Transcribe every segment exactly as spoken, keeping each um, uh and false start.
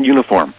uniform.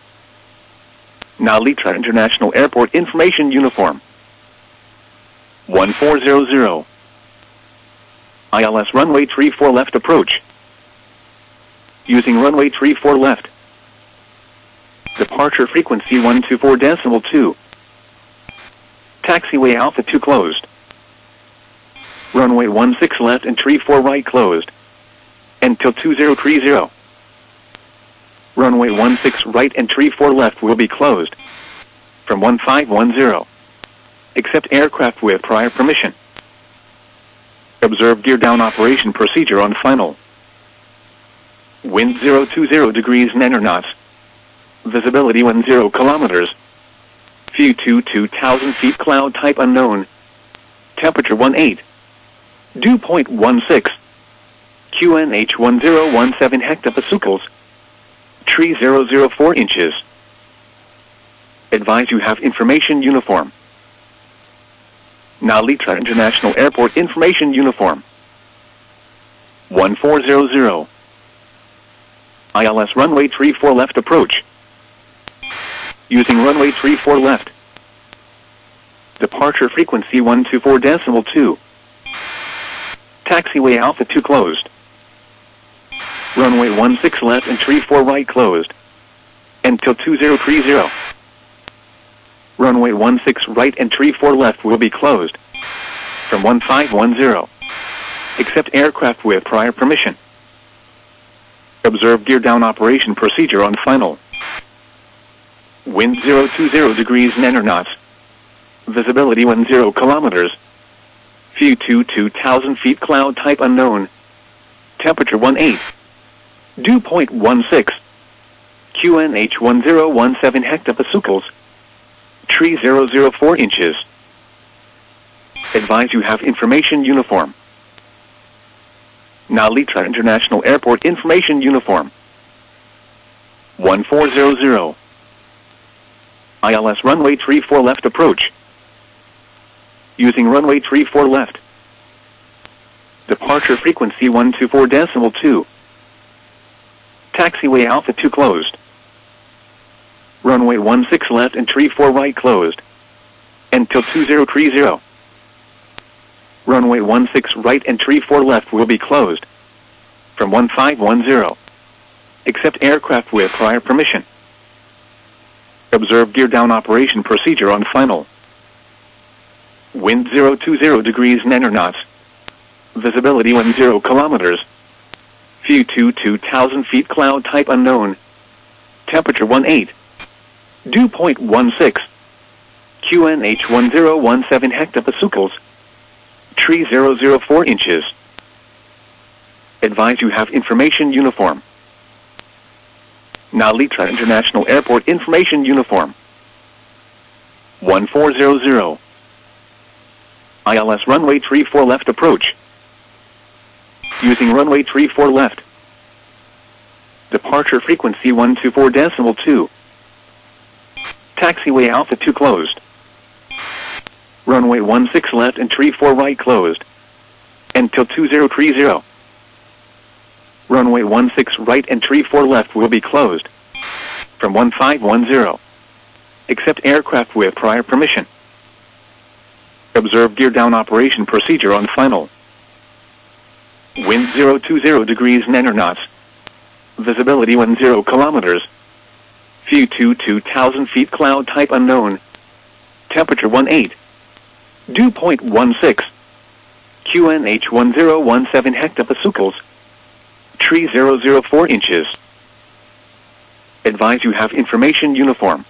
Narita International Airport information uniform. one four zero zero. I L S runway three four left approach. Using runway three four left. Departure frequency one two four decimal two. Taxiway Alpha two closed. Runway one six left and three four right closed. Until two zero three zero. Runway one six right and three four left will be closed. From one five one zero. Except aircraft with prior permission. Observe gear down operation procedure on final. Wind zero two zero degrees nine knots. Visibility one zero kilometers. View two two thousand feet cloud type unknown. Temperature one eight. Dew point one six. Q N H one zero one seven hectopascals. Tree zero zero four inches. Advise you have information uniform. Narita International Airport information uniform. one four zero zero. I L S runway three four left approach. Using runway three four left. Departure frequency one two four decimal two. Taxiway Alpha two closed. Runway one six left and three four right closed. Until two zero three zero. Runway one six right and three four left will be closed. From one five one zero. Except aircraft with prior permission. Observe gear down operation procedure on final. Wind zero two zero degrees nine knots. Visibility one zero kilometers. View two two thousand feet cloud type unknown. Temperature one eight. Dew point one six. Q N H one zero one seven hectopascals. Tree zero zero four inches. Advise you have information uniform. Narita International Airport information uniform. one four zero zero. I L S runway three four left approach. Using runway three four left. Departure frequency one two four decimal two. Taxiway Alpha two closed. Runway one six left and three four right closed. Until two zero three zero. Runway one six right and three four left will be closed. From one five one zero. Except aircraft with prior permission. Observe gear down operation procedure on final. Wind zero two zero degrees nine knots. Visibility one zero kilometers. View two two thousand feet cloud type unknown. Temperature one eight. Dew point one six. Q N H one zero one seven hectopascals. Tree zero zero four inches. Advise you have information uniform. Narita International Airport information uniform. one four zero zero. I L S runway three four left approach. Using runway three four left. Departure frequency one two four decimal two. Taxiway Alpha two closed. Runway one six left and three four right closed. Until two zero three zero. Runway one six right and three four left will be closed. From one five one zero. Except aircraft with prior permission. Observe gear down operation procedure on final. Wind zero two zero degrees nine knots. Visibility one zero kilometers. View two two thousand feet cloud type unknown. Temperature one eight. Dew point one six. Q N H one zero one seven hectopascals. Tree zero zero four inches. Advise you have information uniform.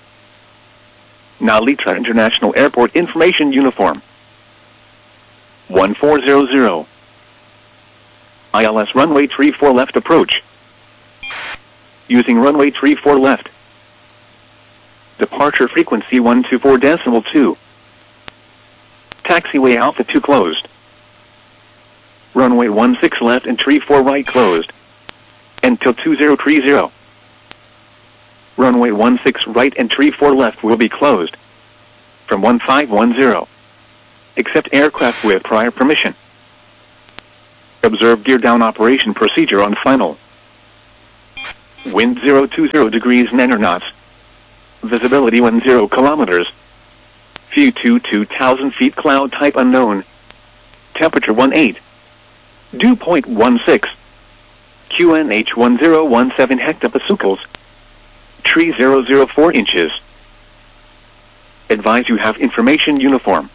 Narita International Airport information uniform. one four zero zero. I L S runway three four left approach. Using runway three four left. Departure frequency one two four decimal two. Taxiway Alpha two closed. Runway one six left and three four right closed. Until two zero three zero. Runway one six right and three four left will be closed. From one five one zero. Except aircraft with prior permission. Observe gear down operation procedure on final. Wind zero two zero degrees nine knots. Visibility one zero kilometers. View two two thousand feet. Cloud type unknown. Temperature one eight. Dew point one six. Q N H one zero one seven hectopascals. Tree zero zero four inches. Advise you have information uniform.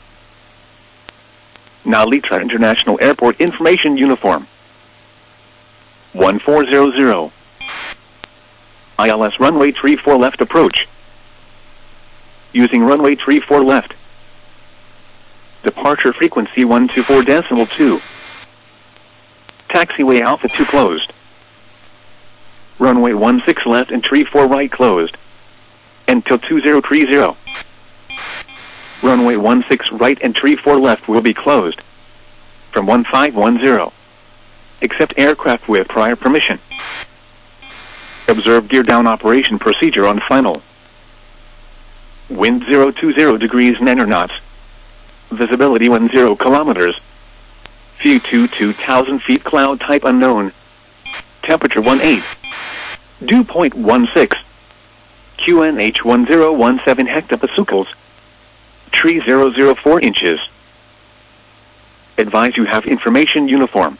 Nalitra International Airport information uniform. one four zero zero. I L S runway three four left approach. Using runway three four left. Departure frequency one two four decimal two. Taxiway Alpha two closed. Runway one six left and three four right closed. Until two zero three zero. Runway one six right and three four left will be closed. From one five one zero. Except aircraft with prior permission. Observe gear down operation procedure on final. Wind zero two zero degrees nine knots. Visibility one zero kilometers. View two two thousand feet. Cloud type unknown. Temperature one eight. Dew point one six. Q N H one zero one seven hectopascals. Tree zero zero four inches. Advise you have information uniform.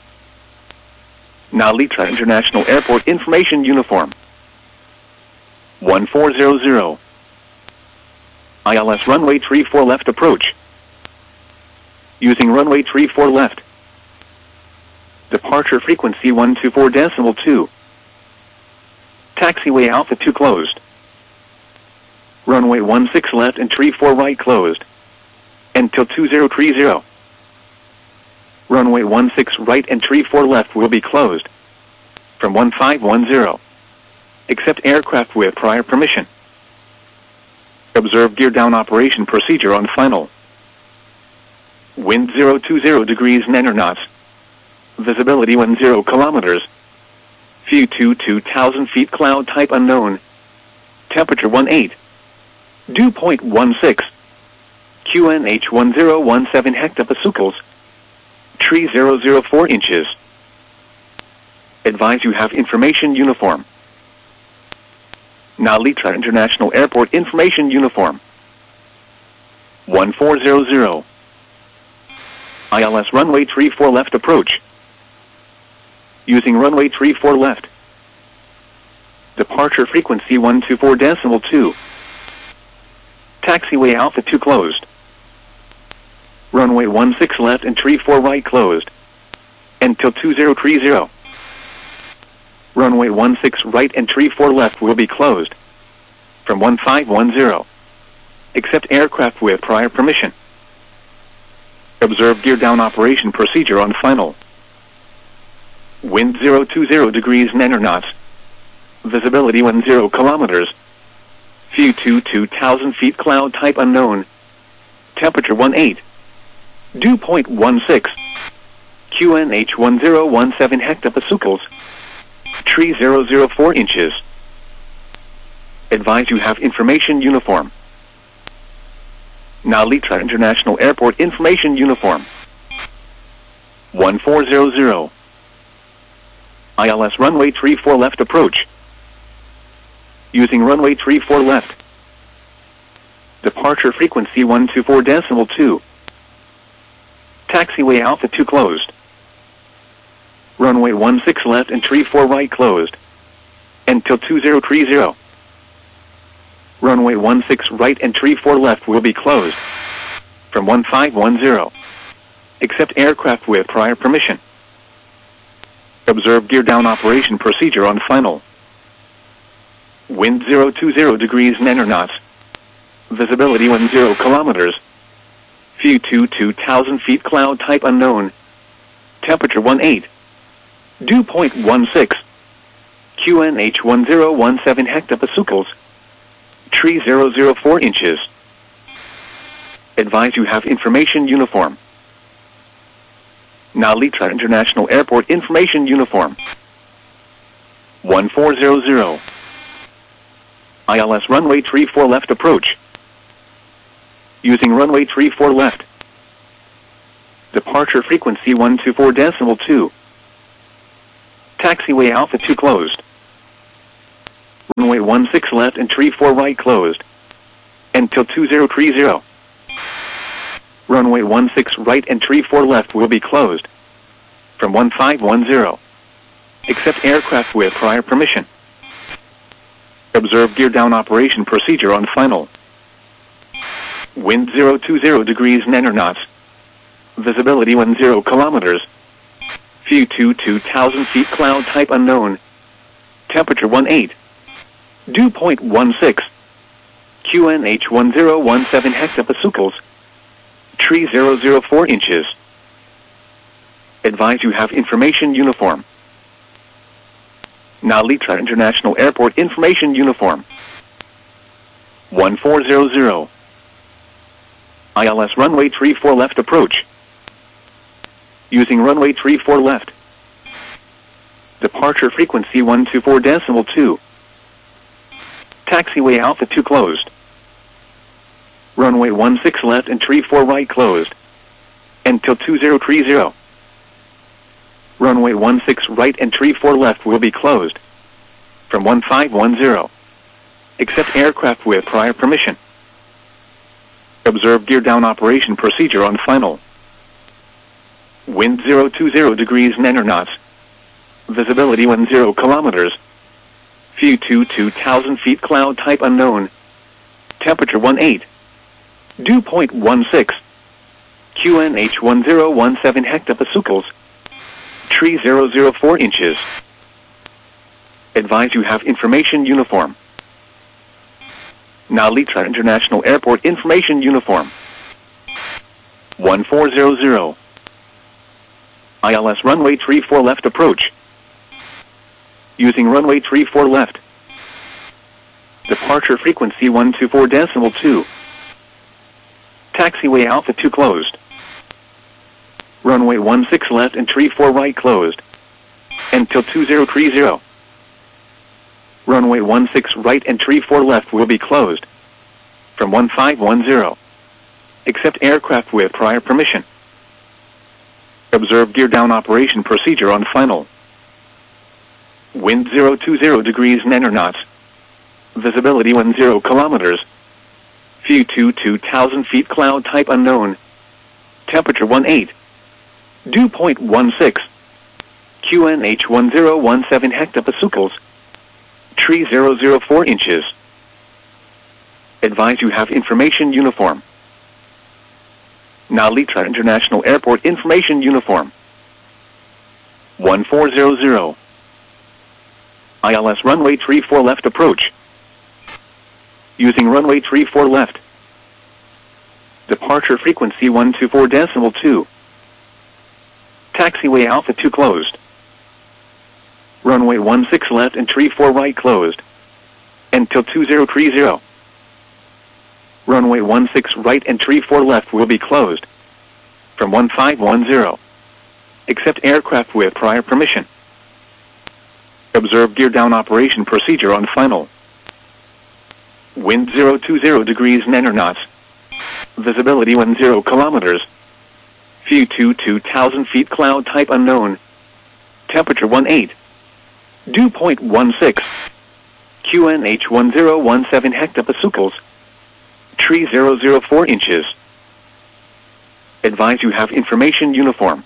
Nalitra International Airport information uniform. one four zero zero. I L S runway three four left approach. Using runway three four left. Departure frequency one two four decimal two. Taxiway Alpha two closed. Runway one six left and three four right closed. Until two zero three zero. Runway one six right and three four left will be closed. From one five one zero. Except aircraft with prior permission. Observe gear down operation procedure on final. Wind zero two zero degrees nine knots. Visibility one zero kilometers. View two two thousand feet. Cloud type unknown. Temperature one eight. Dew point one six. Q N H one zero one seven hectopascals. Tree zero zero four inches. Advise you have information uniform. Nalitra International Airport information uniform. one four zero zero. I L S runway three four left approach. Using runway three four left. Departure frequency one two four decimal two. Taxiway Alpha two closed. Runway one six left and three four right closed. Until two zero three zero. Runway one six right and three four left will be closed. From one five one zero. Except aircraft with prior permission. Observe gear down operation procedure on final. Wind zero two zero degrees nine knots. Visibility one zero kilometers. View two two thousand feet. Cloud type unknown. Temperature one eight. Dew point one six. Q N H one zero one seven hectopascals. Tree zero zero four inches. Advise you have information uniform. Nalitra International Airport information uniform. one four zero zero. I L S runway three four left approach. Using runway three four left. Departure frequency one two four decimal two. Taxiway Alpha two closed. Runway one six left and three four right closed. Until two zero three zero. Runway one six right and three four left will be closed. From one five one zero. Except aircraft with prior permission. Observe gear down operation procedure on final. Wind zero two zero degrees nine knots. Visibility one zero kilometers. View two two thousand feet. Cloud type unknown. Temperature one eight. Dew point one six. Q N H one zero one seven hectopascals. Tree zero zero four inches. Advise you have information uniform. Nalitra International Airport information uniform. one four zero zero. I L S runway three four left approach. Using runway three four left. Departure frequency one two four decimal two. Taxiway Alpha two closed. Runway one six left and tree four right closed. Until two zero three zero. Runway one six right and tree four left will be closed. From one five one zero. Accept aircraft with prior permission. Observe gear down operation procedure on final. Wind zero two zero degrees nine knots. Visibility one zero kilometers. View two two thousand feet cloud type unknown. Temperature one eight. Dew point one six. Q N H one zero one seven hectopascals. Tree zero zero four inches. Advise you have information uniform. Narita International Airport information uniform. one four zero zero. I L S runway three four left approach. Using runway three four left. Departure frequency one two four decimal two. Taxiway Alpha two closed. Runway one six left and three four right closed. Until two zero three zero. Runway one six right and three four left will be closed. From one five one zero. Accept aircraft with prior permission. Observe gear down operation procedure on final. Wind zero two zero degrees nine knots. Visibility one zero kilometers. View two two thousand feet cloud type unknown. Temperature one eight. Dew point one six. Q N H one zero one seven hectopascals. Tree zero zero four inches. Advise you have information uniform. Narita International Airport information uniform. one four zero zero. I L S runway three four left approach. Using runway three four left. Departure frequency one two four decimal two. Taxiway Alpha two closed. Runway one six left and three four right closed. Until two zero three zero. Runway one six right and three four left will be closed. From one five one zero. Accept aircraft with prior permission. Observe gear down operation procedure on final. Wind zero two zero degrees nine knots. Visibility one zero kilometers. View two two thousand feet cloud type unknown. Temperature one eight. Dew point one six. Q N H one zero one seven hectopascals. Tree zero zero four inches. Advise you have information uniform. Narita International Airport information uniform. one four zero zero. I L S runway three four left approach. Using runway three four left. Departure frequency one two four decimal two. Taxiway Alpha two closed. Runway one six left and three four right closed. Until two zero three zero. Runway one six right and three four left will be closed. From one five one zero. Accept aircraft with prior permission. Observe gear down operation procedure on final. Wind zero two zero degrees nine knots. Visibility one zero kilometers. View two two thousand feet cloud type unknown. Temperature one eight. Dew point one six. Q N H one zero one seven hectopascals. Tree zero zero four inches. Advise you have information uniform.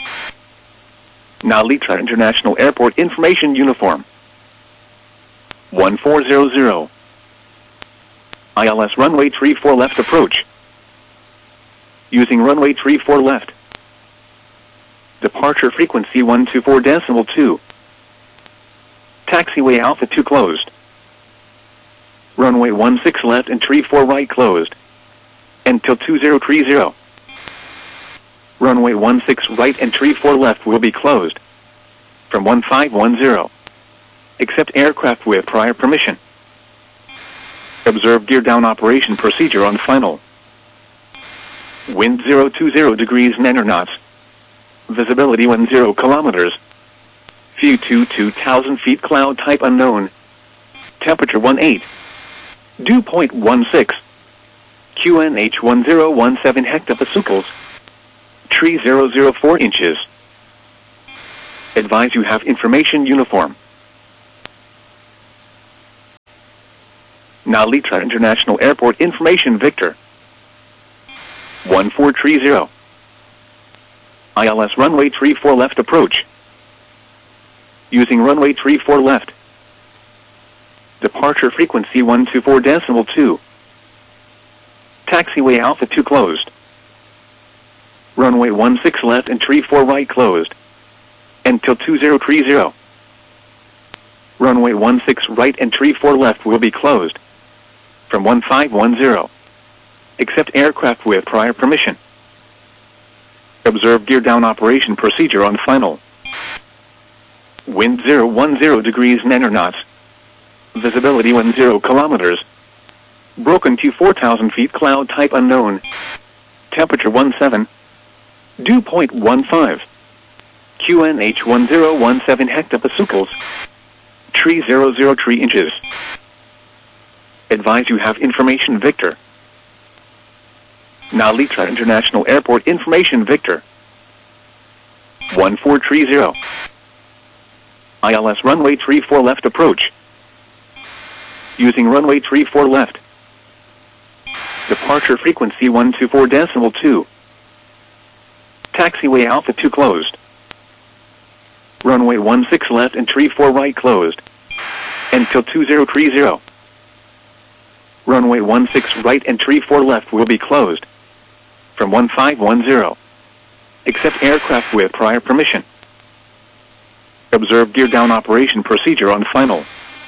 Narita International Airport information uniform. one four zero zero. I L S runway three four left approach. Using runway three four left. Departure frequency one two four decimal two. Taxiway Alpha two closed. Runway one six left and three four right closed. Until two zero three zero. Runway one six right and three four left will be closed. From one five one zero. Accept aircraft with prior permission. Observe gear down operation procedure on final. Wind zero two zero degrees nine knots. Visibility one zero kilometers. View two two thousand feet cloud type unknown. Temperature one eight. Dew point one six. Q N H one zero one seven hectopascals. Tree zero zero four inches. Advise you have information uniform. Nalitra International Airport information Victor. one four three zero. I L S runway three four left approach. Using runway three four left. Departure frequency one two four decimal two. Taxiway Alpha two closed. Runway one six left and three four right closed. Until two zero three zero. Runway one six right and three four left will be closed. From one five one zero. Except aircraft with prior permission. Observe gear down operation procedure on final. Wind zero one zero degrees nine knots. Visibility one zero kilometers. Broken to four thousand feet, cloud type unknown. Temperature one seven. Dew point one five. Q N H one zero one seven hectopascals. Tree zero zero three inches. Advise you have information Victor. Nalitra International Airport information Victor. one four three zero. I L S runway three four left approach. Using runway three four left. Departure frequency one two four decimal two. Taxiway Alpha two closed. Runway one six left and three four right closed. Until two zero three zero. Runway one six right and three four left will be closed. From one five one zero. Except aircraft with prior permission. Observe gear down operation procedure on final.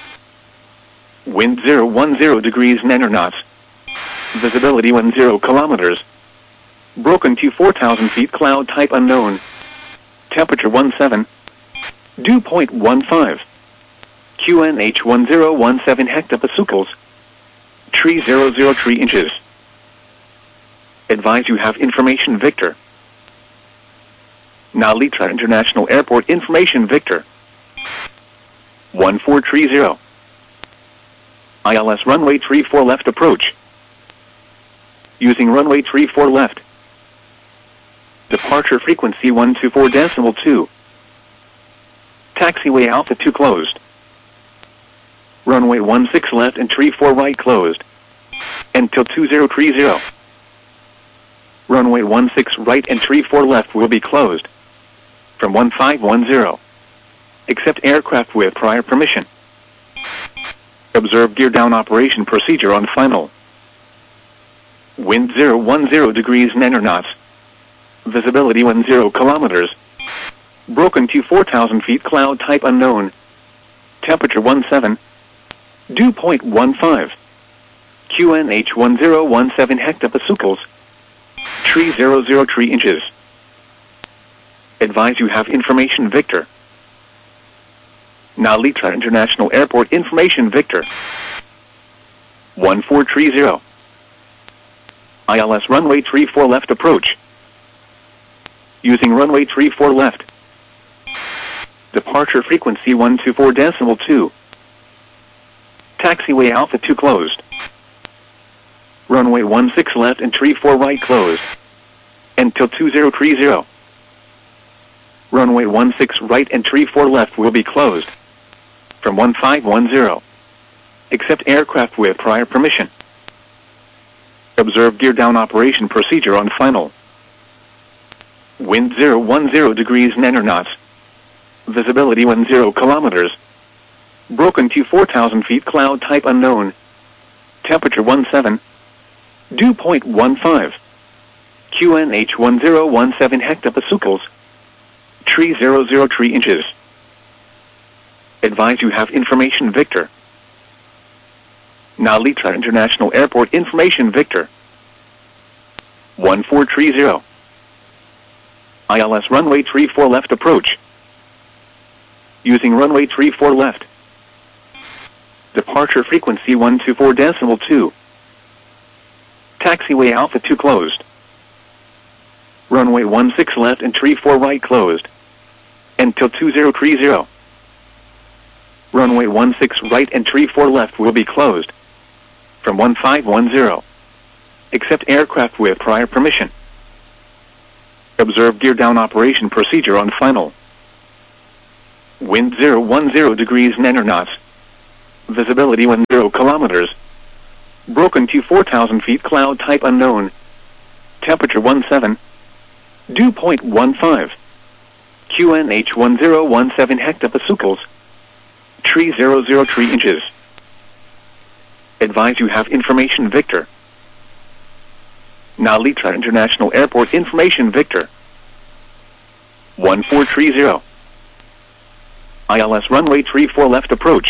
Wind zero one zero degrees nine knots. Visibility one zero kilometers. Broken to four thousand feet, cloud type unknown. Temperature one seven. Dew point one five. Q N H one zero one seven hectopascals. Tree zero zero three inches. Advise you have information Victor. Nalitra International Airport information Victor. one four three zero. I L S runway three four left approach. Using runway three four left. Departure frequency one two four decimal two. Taxiway Alpha two closed. Runway one six left and three four right closed. Until two zero three zero. Runway one six right and three four left will be closed. From one five one zero. Except aircraft with prior permission. Observe gear down operation procedure on final. Wind zero one zero degrees nine knots. Visibility one zero kilometers. Broken to four thousand feet, cloud type unknown. Temperature one seven. Dew point one five. Q N H one zero one seven hectopascals. Tree zero zero three inches. Advise you have information Victor. Nalitra International Airport information Victor. one four three zero. I L S runway three four left approach. Using runway three four left. Departure frequency one two four decimal two. Taxiway Alpha two closed. Runway one six left and three four right closed. Until two zero three zero. Runway one six right and three four left will be closed. From one five one zero. Except aircraft with prior permission. Observe gear down operation procedure on final. Wind zero one zero degrees nine knots. Visibility one zero kilometers. Broken to four thousand feet, cloud type unknown. Temperature one seven. Dew point one five. Q N H one zero one seven hectopascals. Tree zero zero three inches. Advise you have information Victor. Nalitra International Airport information Victor. one four three zero. I L S runway three four left approach. Using runway three four left. Departure frequency one two four decimal two. Taxiway Alpha two closed. Runway one six left and three four right closed. Until two zero three zero. Runway one six right and three four left will be closed. From one five one zero. Except aircraft with prior permission. Observe gear down operation procedure on final. Wind zero one zero degrees nine knots. Visibility one zero kilometers. Broken to four thousand feet, cloud type unknown. Temperature one seven. Dew point one five. Q N H one zero one seven hectopascals. Tree zero zero three inches. Advise you have information Victor. Nalitra International Airport information Victor. one four three zero. I L S runway three four left approach.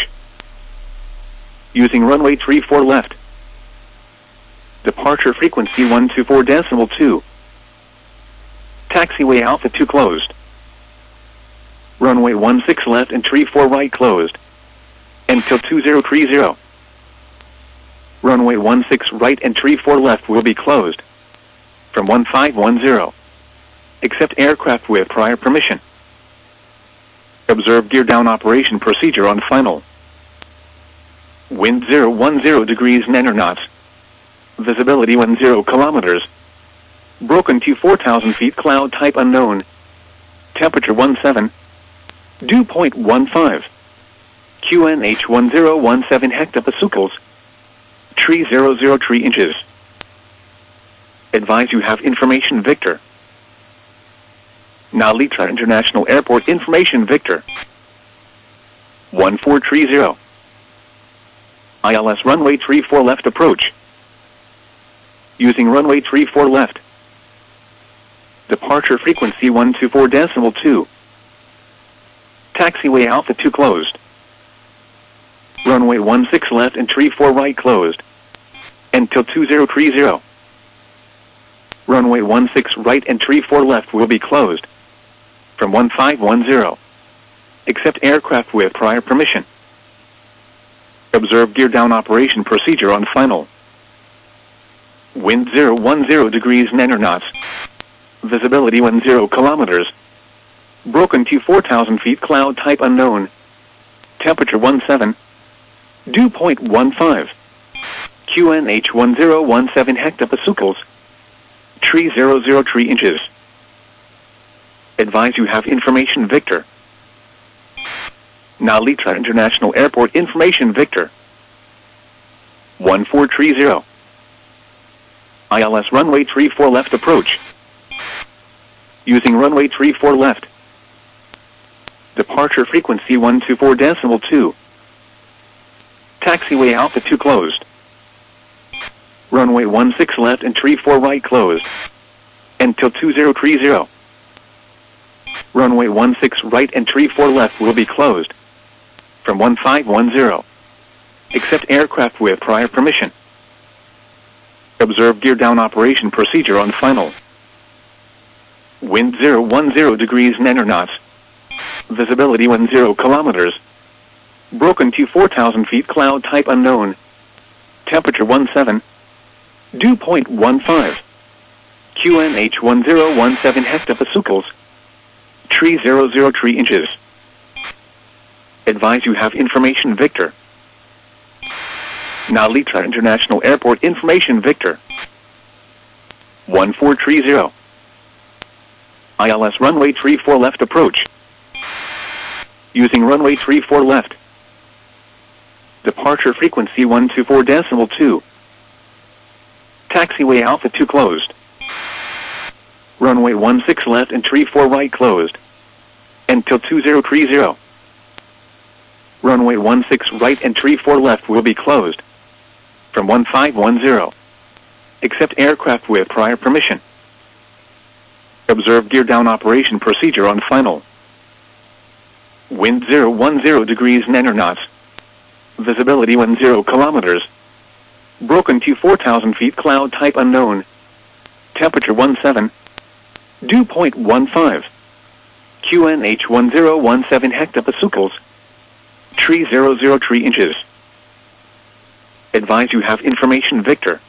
Using runway three four left. Departure frequency one two four decimal two. Taxiway Alpha two closed. Runway one six left and three four right closed. Until two zero three zero. Runway one six right and three four left will be closed. From one five one zero. Except aircraft with prior permission. Observe gear down operation procedure on final. Wind zero one zero degrees nine knots. Visibility one zero kilometers. Broken to four thousand feet, cloud type unknown. Temperature one seven. Dew point one five. Q N H one zero one seven hectopascals. Tree zero zero three inches. Advise you have information Victor. Nalitra International Airport information Victor. one four three zero. I L S runway three four left approach. Using runway three four left. Departure frequency one two four decimal two. Taxiway Alpha two closed. Runway one six left and three four right closed. Until two zero three zero. Runway one six right and three four left will be closed. From one five one zero. Except aircraft with prior permission. Observe gear down operation procedure on final. Wind zero one zero degrees nine knots. Visibility one zero kilometers. Broken to four thousand feet, cloud type unknown. Temperature one seven. Dew point one five. Q N H one zero one seven hectopascals. Tree zero zero three inches. Advise you have information Victor. Nalitra International Airport information Victor. one four three zero. I L S runway three four left approach. Using runway three four left. Departure frequency one two four decimal two. Taxiway Alpha two closed. Runway one six left and three four right closed. Until two zero three zero. Runway one six right and three four left will be closed. From one five one zero. Except aircraft with prior permission. Observe gear down operation procedure on final. Wind zero one zero degrees nine knots. Visibility one zero kilometers. Broken to four thousand feet, cloud type unknown. Temperature one seven. Dew point one five. Q N H one zero one seven hectopascals. Tree zero zero three inches. Advise you have information Victor. Nalitra International Airport information Victor. one four three zero. I L S runway three four left approach. Using runway three four left. Departure frequency one two four decimal two. Taxiway Alpha two closed. Runway one six left and three four right closed. Until two zero three zero. Runway one six right and three four left will be closed. From one five one zero. Except aircraft with prior permission. Observe gear down operation procedure on final. Wind zero one zero degrees nine knots. Visibility one zero kilometers. Broken to four thousand feet, cloud type unknown. Temperature one seven. Dew point one five. Q N H one zero one seven hectopascals. Tree zero zero three inches. Advise you have information Victor.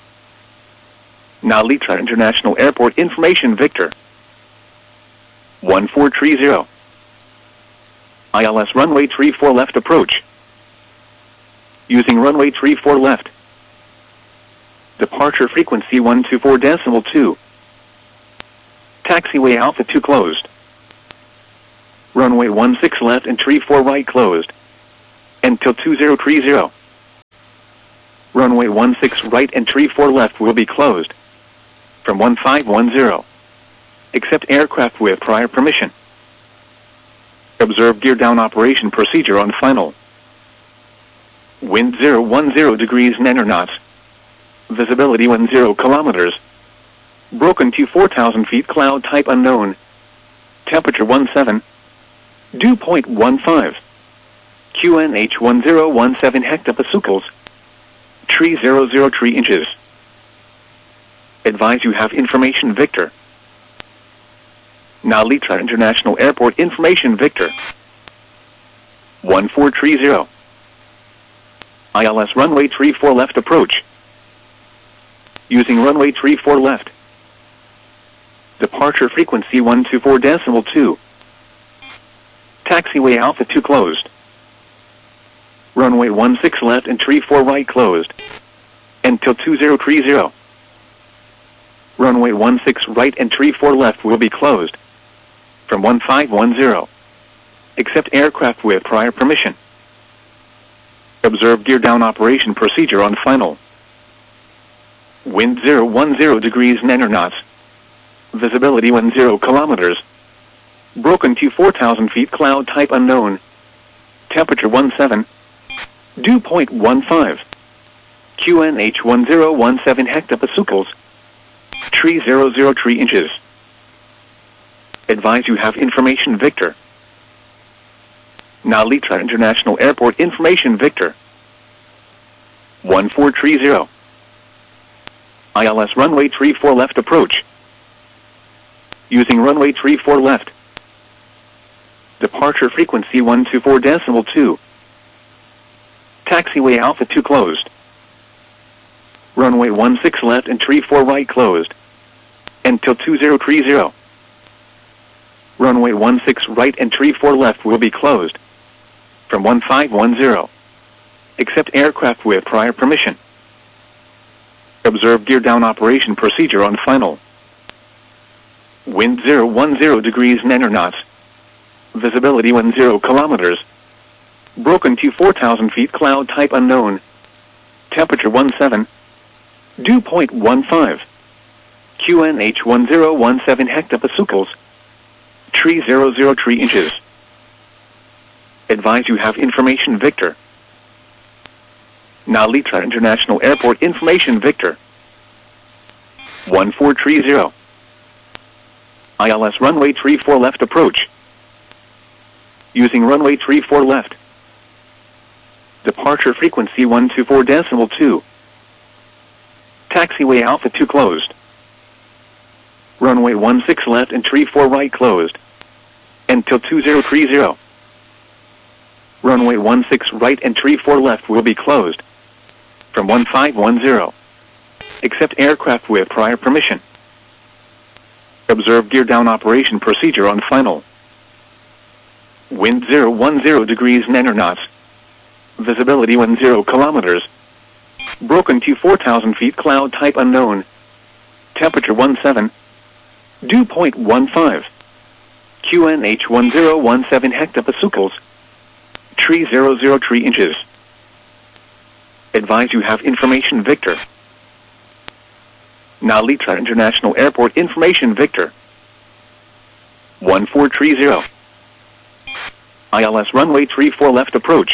Nalitra International Airport information Victor. one four three zero. I L S runway three four left approach. Using runway three four left. Departure frequency one two four decimal two. Taxiway Alpha two closed. Runway one six left and three four right closed. Until two zero three zero. Runway one six right and tree four left will be closed from one five one zero. Accept aircraft with prior permission. Observe gear down operation procedure on final. Wind zero one zero degrees nine knots. Visibility one zero kilometers. Broken to four thousand feet, cloud type unknown. Temperature one seven. Dew point one five. Q N H one zero one seven hectopascals. Tree zero zero tree inches. Advise you have information Victor. Narita International Airport information Victor. one four three zero. I L S runway three four left approach. Using runway three four left. Departure frequency one two four decimal two. Taxiway Alpha two closed. Runway one six left and three four right closed. Until two zero three zero. Runway one six right and three four left will be closed from one five one zero. Accept aircraft with prior permission. Observe gear down operation procedure on final. Wind zero one zero degrees nine knots. Visibility one zero kilometers. Broken to four thousand feet, cloud type unknown. Temperature one seven. Dew point one five. Q N H one zero one seven hectopascals. Tree zero zero three inches. Advise you have information Victor. Narita International Airport information Victor. one four three zero. I L S runway three four left approach. Using runway three four left. Departure frequency one two four decimal two. Taxiway Alpha two closed. Runway one six left and three four right closed. Until two zero three zero. Runway one six right and three four left will be closed from one five one zero. Accept aircraft with prior permission. Observe gear down operation procedure on final. Wind zero one zero degrees nine knots. Visibility one zero kilometers. Broken to four thousand feet, cloud type unknown. Temperature one seven. Dew point one five. Q N H one zero one seven hectopascals. Tree zero zero three inches. Advise you have information Victor. Narita International Airport information Victor. one four three zero. I L S runway three four left approach. Using runway three four left. Departure frequency one two four decimal two. Taxiway Alpha two closed. Runway one six left and three four right closed. Until two zero three zero. Runway one six right and three four left will be closed from one five one zero. Accept aircraft with prior permission. Observe gear down operation procedure on final. Wind zero one zero degrees nine knots. Visibility one zero kilometers. Broken to four thousand feet, cloud type unknown. Temperature one seven. Dew point one five. Q N H one zero one seven hectopascals. Tree zero zero three inches. Advise you have information Victor. Narita International Airport information Victor. one four three zero. I L S runway three four left approach.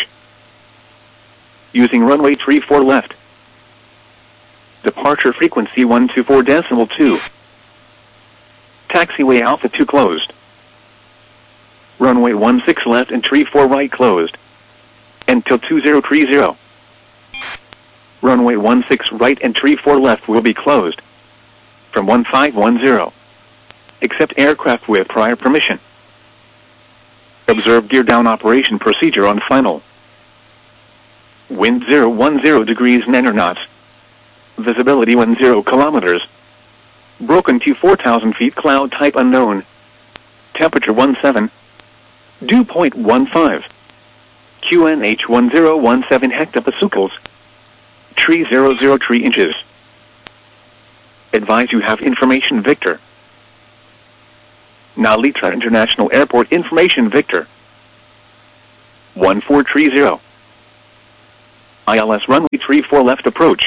Using runway three four left. Departure frequency one two four decimal two. Taxiway Alpha two closed. Runway one six left and three four right closed. Until two zero three zero. Runway one six right and three four left will be closed from one five one zero. Accept aircraft with prior permission. Observe gear down operation procedure on final. Wind zero one zero degrees nine knots. Visibility one zero kilometers. Broken to four thousand feet, cloud type unknown. Temperature one seven. Dew point one five. Q N H one zero one seven hectopascals. Tree zero zero three inches. Advise you have information Victor. Narita International Airport information Victor. one four three zero. I L S runway three four left approach.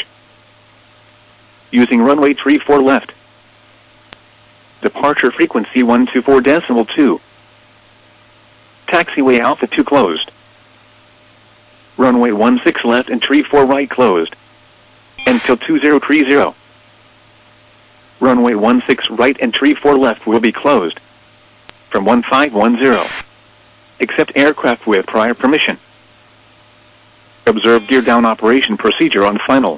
Using runway three four left. Departure frequency one two four decimal two. Taxiway Alpha two closed. Runway one six left and three four right closed. Until two zero three zero. Runway one six right and three four left will be closed. From one five one zero. Accept aircraft with prior permission. Observe gear down operation procedure on final.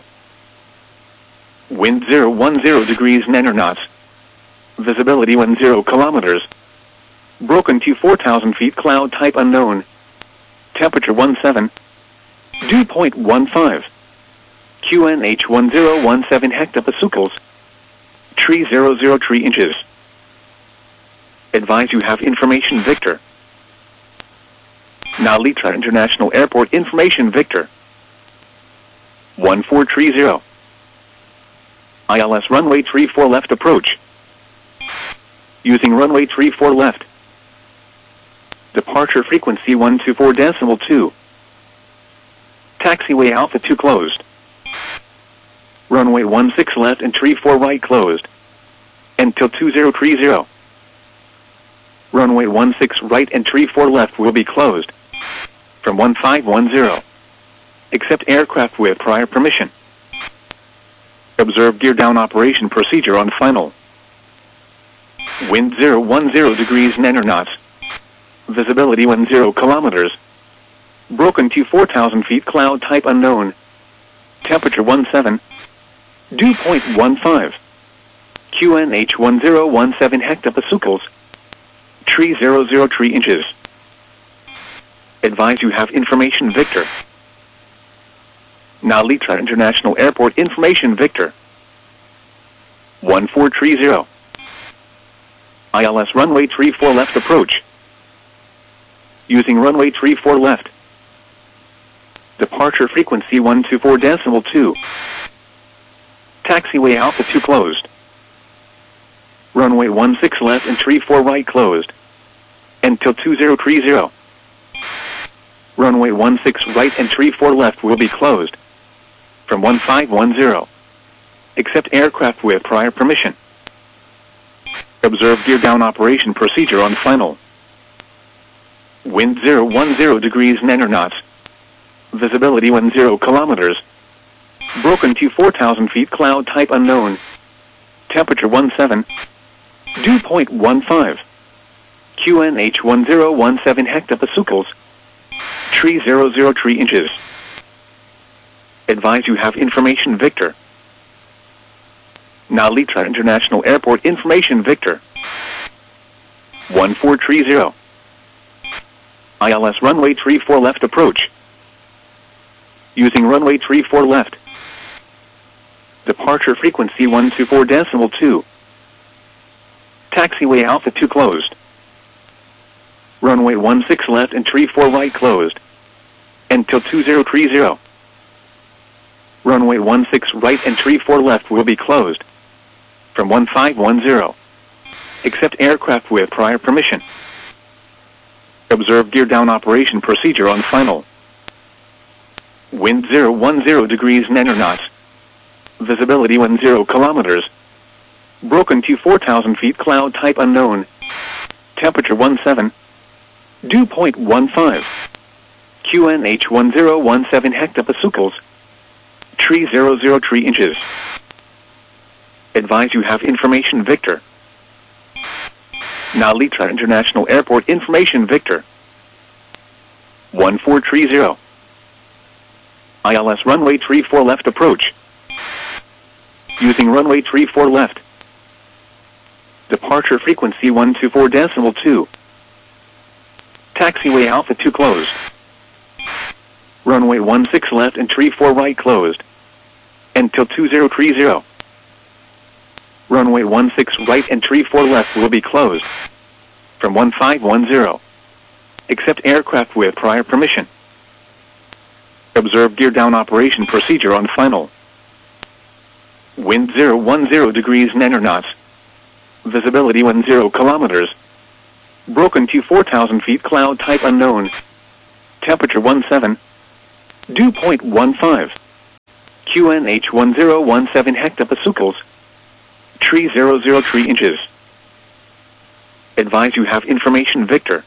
Wind zero one zero degrees nine knots. Visibility one zero kilometers. Broken to four thousand feet, cloud type unknown. Temperature one seven. Dew point one five. Q N H one zero one seven hectopascals. Tree zero zero three inches. Advise you have information Victor. Nalita International Airport information Victor. one four three zero. I L S runway three four left approach. Using runway three four left. Departure frequency one two four decimal two. Taxiway Alpha two closed. Runway one six left and three four right closed. Until two zero three zero. Runway one six right and three four left will be closed. From one five one zero. Accept aircraft with prior permission. Observe gear down operation procedure on final. Wind zero one zero degrees nine knots. Visibility one zero kilometers. Broken to four thousand feet, cloud type unknown. Temperature one seven. Dew point one five. Q N H one zero one seven hectopascals. Tree zero zero three inches. Advise you have information Victor. Nalita International Airport information Victor. one four three zero. I L S runway three four left approach. Using runway three four left. Departure frequency one two four decimal two. Taxiway Alpha two closed. Runway one six left and three four right closed. Until two zero three zero. Runway one six right and three four left will be closed. From one five one zero. Accept aircraft with prior permission. Observe gear down operation procedure on final. Wind zero one zero degrees nine knots. Visibility one zero kilometers. Broken to four thousand feet, cloud type unknown. Temperature one seven. Dew point one five. Q N H one zero one seven hectopascals. Tree zero zero three inches. Advise you have information Victor. Nalita International Airport information Victor. one four three zero. I L S runway three four left approach. Using runway three four left. Departure frequency one two four decimal two. Taxiway Alpha two closed. Runway one six left and three four right closed. Until two zero three zero. Runway one six right and three four left will be closed. From one five one zero. Accept aircraft with prior permission. Observe gear down operation procedure on final. Wind zero one zero degrees nine knots. Visibility one zero kilometers. Broken to four thousand feet, cloud type unknown. Temperature one seven. Dew point one five. Q N H one zero one seven hectopascals. Tree zero zero three inches. Advise you have information Victor. Nalita International Airport information Victor. one four three zero. I L S runway three four left approach. Using runway three four left. Departure frequency one two four decimal two. Taxiway Alpha two closed. Runway one six left and three four right closed. Until two zero three zero. Runway one six right and three four left will be closed. From one five one zero. Accept aircraft with prior permission. Observe gear down operation procedure on final. Wind zero one zero degrees nine knots. Visibility one zero kilometers. Broken to four thousand feet, cloud type unknown. Temperature one seven. Dew point one five. Q N H one zero one seven hectopascals. Tree zero zero three inches. Advise you have information Victor.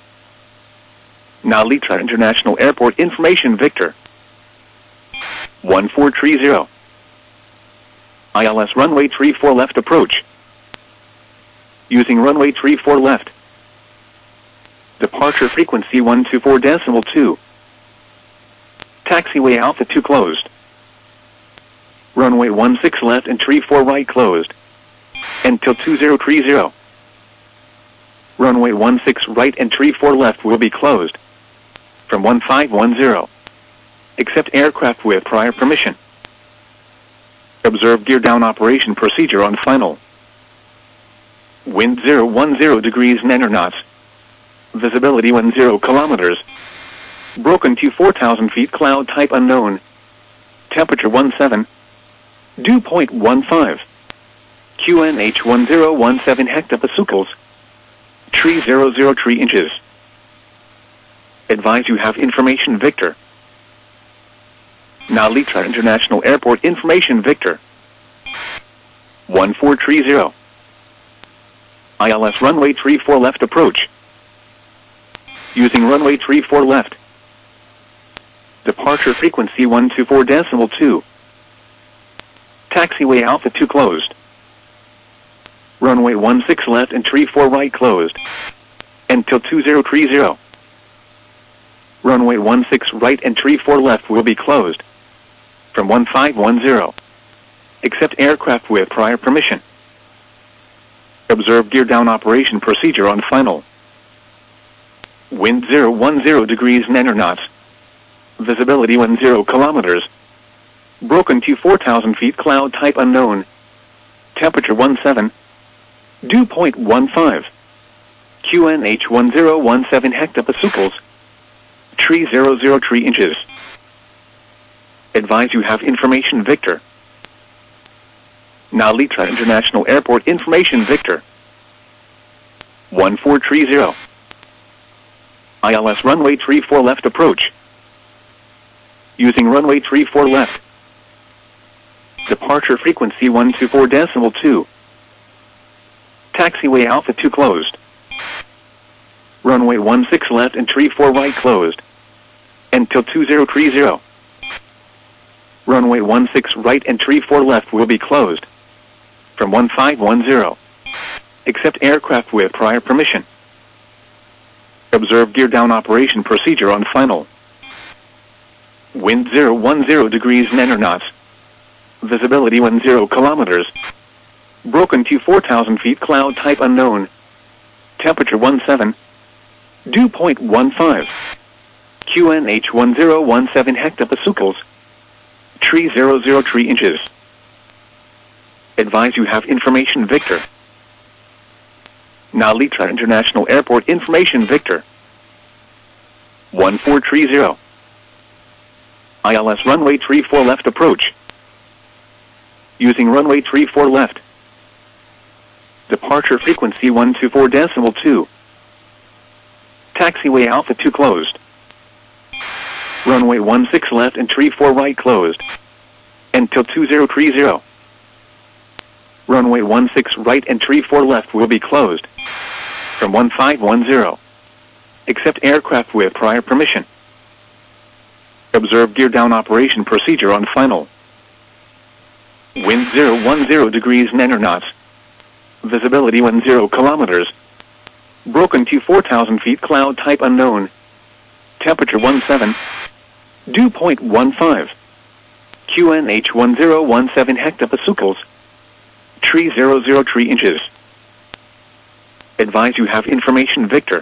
Nalita International Airport information Victor. one four three zero. I L S runway three four left approach. Using runway three four left. Departure frequency one two four decimal two. Taxiway Alpha two closed. Runway one six left and three four right closed. Until two zero three zero. Runway one six right and three four left will be closed. From one five one zero. Accept aircraft with prior permission. Observe gear down operation procedure on final. Wind zero one zero degrees nine knots. Visibility one zero kilometers. Broken to four thousand feet, cloud type unknown. Temperature one seven. Dew point one five. Q N H one zero one seven hectopascals. Tree zero zero three inches. Advise you have information Victor. Nalita International Airport information Victor. one four three zero. I L S runway three four left approach. Using runway three four left. Departure frequency one two four decimal two. Taxiway Alpha two closed. Runway one six left and three four right closed. Until two zero three zero. Runway one six right and three four left will be closed. From one five one zero. Accept aircraft with prior permission. Observe gear down operation procedure on final. Wind zero one zero degrees nine knots. Visibility one zero kilometers. Broken to four thousand feet, cloud type unknown. Temperature one seven. Dew point one five. Q N H one zero one seven hectopascals. Tree zero zero three inches. Advise you have information Victor. Nalita International Airport information Victor. one four three zero. I L S runway three four left approach. Using runway three four left. Departure frequency one two four decimal two. Taxiway Alpha two closed. Runway one six left and three four right closed. Until two zero three zero. Runway one six right and three four left will be closed. From one five one zero. Accept aircraft with prior permission. Observe gear down operation procedure on final. Wind zero one zero degrees nine knots. Visibility one zero kilometers. Broken to four thousand feet, cloud type unknown. Temperature one seven. Dew point one five. Q N H one zero one seven hectopascals. Tree zero zero three inches. Advise you have information Victor. Nalita International Airport information Victor. one four three zero. I L S runway three four left approach. Using runway three four left. Departure frequency one two four decimal two. Taxiway Alpha two closed. Runway one six left and three four right closed. Until two zero three zero. Runway one six right and three four left will be closed. From one five one zero. Accept aircraft with prior permission. Observe gear down operation procedure on final. Wind zero one zero degrees nine knots. Visibility one zero kilometers. Broken to four thousand feet, cloud type unknown. Temperature one seven. Dew point one five. Q N H one zero one seven hectopascals. Tree zero zero three inches. Advise you have information Victor.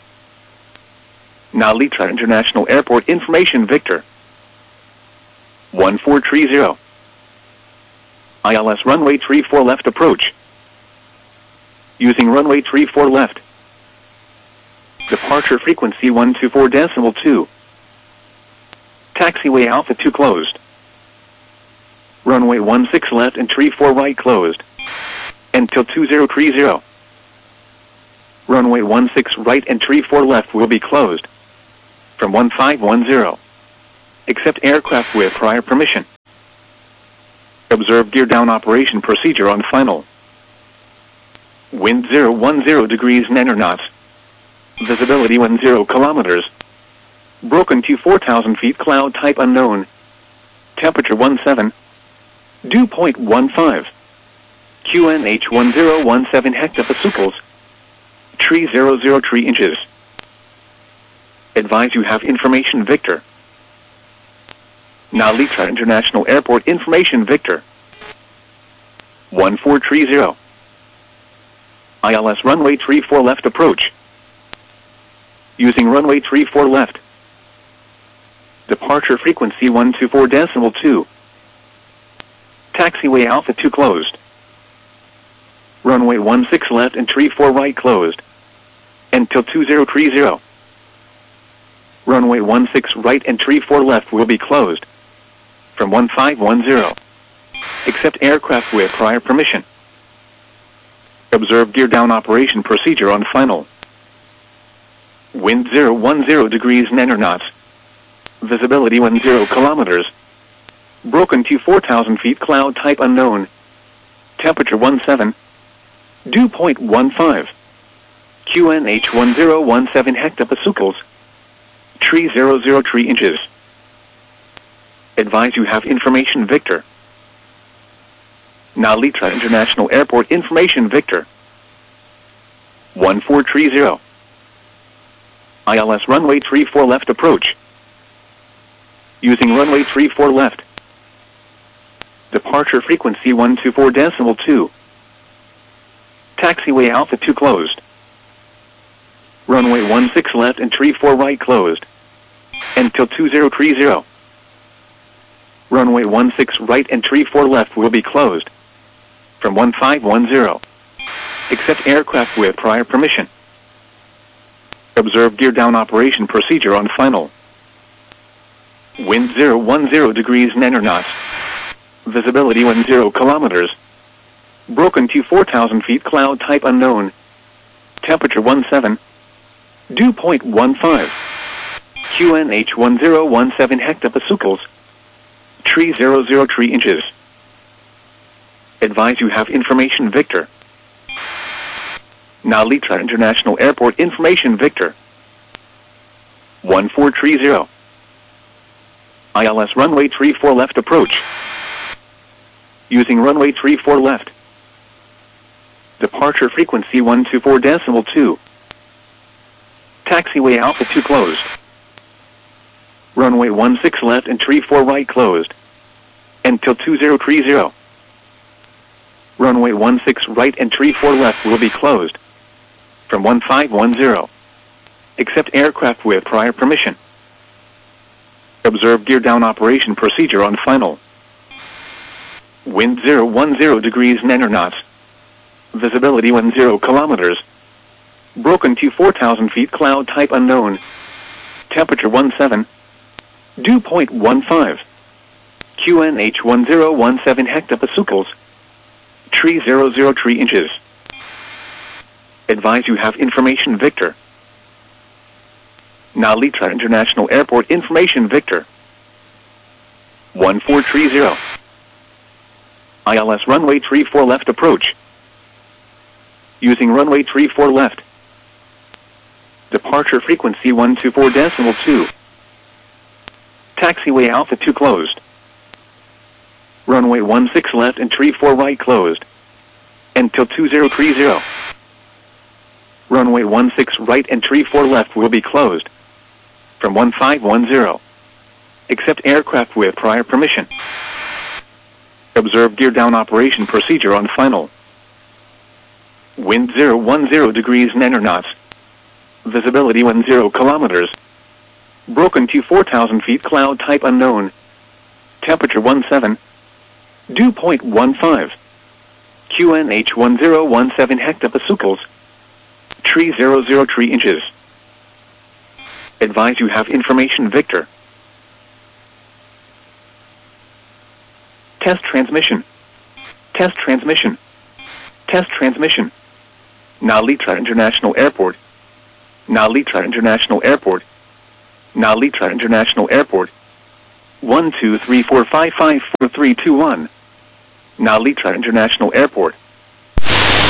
Nalita International Airport information Victor. one four three zero. I L S runway three four left approach. Using runway three four left. Departure frequency one two four decimal two. Taxiway Alpha two closed. Runway one six left and three four right closed. Until two zero three zero. Runway one six right and three four left will be closed. From one five one zero. Accept aircraft with prior permission. Observe gear down operation procedure on final. Wind zero one zero degrees nine knots. Visibility one zero kilometers. Broken to four thousand feet, cloud type unknown. Temperature one seven. Dew point one five. Q N H one zero one seven hectopascals. Tree zero zero three inches. Advise you have information Victor. Nalitra International Airport information Victor. one four three zero. I L S runway three four left approach. Using runway three four left. Departure frequency one two four decimal two. Taxiway Alpha two closed. Runway one six left and three four right closed. Until two zero three zero. Runway one six right and three four left will be closed. From one five one zero. Accept aircraft with prior permission. Observe gear down operation procedure on final. Wind zero one zero degrees nine knots. Visibility one zero kilometers. Broken to four thousand feet, cloud type unknown. Temperature one seven. Dew point one five. Q N H one zero one seven hectopascals. Tree zero zero three inches. Advise you have information Victor. Nalitra International Airport information Victor. one four three zero. I L S runway three four left approach. Using runway three four left. Departure frequency one two four decimal two. Taxiway Alpha two closed. Runway one six left and three four right closed. Until two zero three zero. Runway one six right and three four left will be closed. From one five one zero. Accept aircraft with prior permission. Observe gear down operation procedure on final. Wind zero one zero degrees nine knots. Visibility one zero kilometers. Broken to four thousand feet, cloud type unknown. Temperature one seven. Dew point one five. Q N H one zero one seven hectopascals. Tree zero zero three inches. Advise you have information Victor. Nalitra International Airport information Victor. one four three zero. I L S runway three four left approach. Using runway three four left. Departure frequency one two four decimal two. Taxiway Alpha two closed. Runway one six left and three four right closed. Until two zero three zero. Runway one six right and three four left will be closed. From one five one zero. Accept aircraft with prior permission. Observe gear down operation procedure on final. Wind zero one zero degrees nine knots. Visibility one zero kilometers. Broken to four thousand feet, cloud type unknown. Temperature one seven. Dew point one five. Q N H one zero one seven hectopascals. Tree zero zero three inches. Advise you have information Victor. Nalitra International Airport information Victor. one four three zero. I L S runway three four left approach. Using runway three four left. Departure frequency one two four decimal two. Taxiway Alpha two closed. Runway one six left and three four right closed. Until two zero three zero. Runway one six right and three four left will be closed. From one five one zero. Accept aircraft with prior permission. Observe gear down operation procedure on final. Wind zero one zero degrees nine knots. Visibility one zero kilometers. Broken to four thousand feet, cloud type unknown. Temperature one seven. Dew point one five. Q N H one zero one seven hectopascals. Tree zero zero three inches. Advise you have information Victor. Test transmission. Test transmission. Test transmission. Nalitra International Airport. Nalitra International Airport. Nalitra International Airport. one two three four five five four three two one. Narita International Airport.